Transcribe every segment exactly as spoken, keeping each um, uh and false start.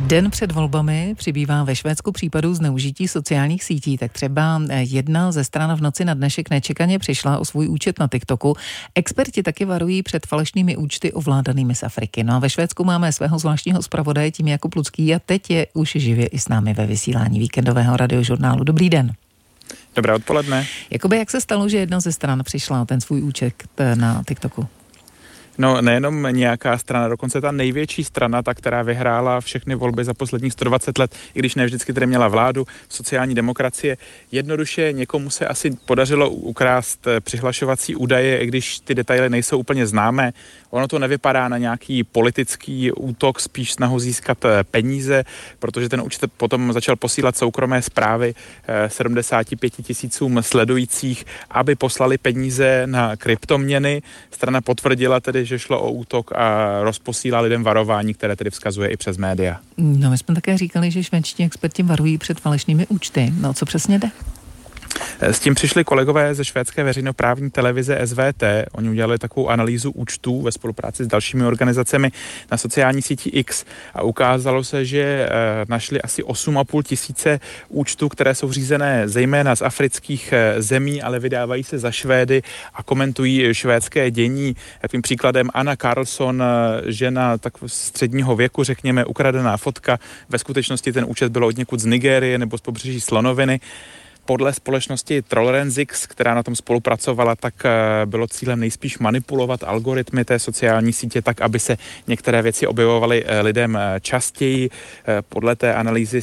Den před volbami přibývá ve Švédsku případů zneužití sociálních sítí, tak třeba jedna ze stran v noci na dnešek nečekaně přišla o svůj účet na TikToku. Experti taky varují před falešnými účty ovládanými z Afriky. No a ve Švédsku máme svého zvláštního zpravodaje tím Jakub Lucký a teď je už živě i s námi ve vysílání víkendového radiožurnálu. Dobrý den. Dobré odpoledne. Jakoby jak se stalo, že jedna ze stran přišla o ten svůj účet na TikToku? No nejenom nějaká strana, dokonce ta největší strana, ta, která vyhrála všechny volby za posledních sto dvacet let, i když ne vždycky tedy měla vládu, sociální demokracie. Jednoduše někomu se asi podařilo ukrást přihlašovací údaje, i když ty detaily nejsou úplně známé. Ono to nevypadá na nějaký politický útok, spíš snahu získat peníze, protože ten účet potom začal posílat soukromé zprávy sedmdesáti pěti tisícům sledujících, aby poslali peníze na kryptoměny. Strana potvrdila tedy, že šlo o útok a rozposílá lidem varování, které tedy vzkazuje i přes média. No, my jsme také říkali, že švédští experti varují před falešnými účty. No, co přesně jde? S tím přišli kolegové ze švédské veřejnoprávní televize S V T. Oni udělali takovou analýzu účtů ve spolupráci s dalšími organizacemi na sociální síti X a ukázalo se, že našli asi osm a půl tisíce účtů, které jsou řízené zejména z afrických zemí, ale vydávají se za Švédy a komentují švédské dění. Takovým příkladem Anna Karlsson, žena tak středního věku, řekněme, ukradená fotka. Ve skutečnosti ten účet byl od někud z Nigérie nebo z pobřeží Slonoviny. Podle společnosti Trollrenzix, která na tom spolupracovala, tak bylo cílem nejspíš manipulovat algoritmy té sociální sítě tak, aby se některé věci objevovaly lidem častěji. Podle té analýzy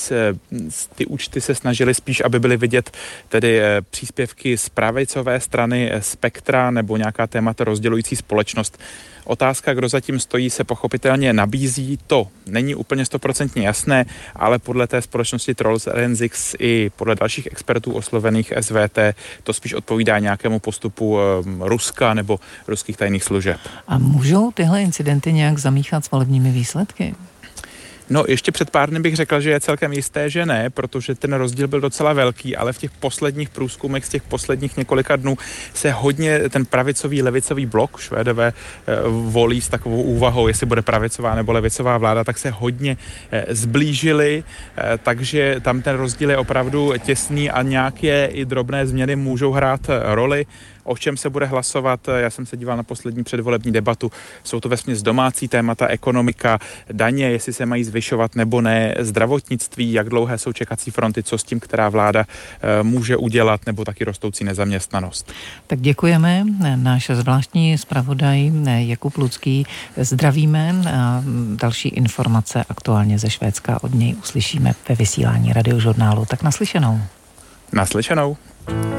ty účty se snažily spíš, aby byly vidět tedy příspěvky z pravicové strany spektra nebo nějaká témata rozdělující společnost. Otázka, kdo zatím stojí, se pochopitelně nabízí. To není úplně stoprocentně jasné, ale podle té společnosti Trollrenzix i podle dalších expertů oslovených S V T to spíš odpovídá nějakému postupu um, Ruska nebo ruských tajných služeb. A můžou tyhle incidenty nějak zamíchat s volebními výsledky? No, ještě před pár dny bych řekl, že je celkem jisté, že ne, protože ten rozdíl byl docela velký, ale v těch posledních průzkumech z těch posledních několika dnů se hodně ten pravicový, levicový blok, Švédové e, volí s takovou úvahou, jestli bude pravicová nebo levicová vláda, tak se hodně e, zblížili, e, takže tam ten rozdíl je opravdu těsný a nějaké i drobné změny můžou hrát roli. O čem se bude hlasovat, já jsem se díval na poslední předvolební debatu, jsou to vesměs domácí témata, ekonomika, daně, jestli se mají zvyšovat nebo ne, zdravotnictví, jak dlouhé jsou čekací fronty, co s tím, která vláda e, může udělat, nebo taky rostoucí nezaměstnanost. Tak děkujeme, náš zvláštní zpravodaj Jakub Lucký, zdravíme a další informace aktuálně ze Švédska od něj uslyšíme ve vysílání radiožurnálu. Tak naslyšenou. Naslyšenou.